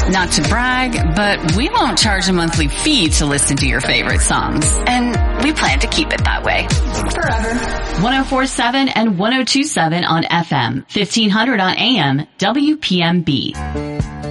Not to brag, but we won't charge a monthly fee to listen to your favorite songs. And we plan to keep it that way. Forever. 104.7 and 102.7 on FM, 1500 on AM, WPMB.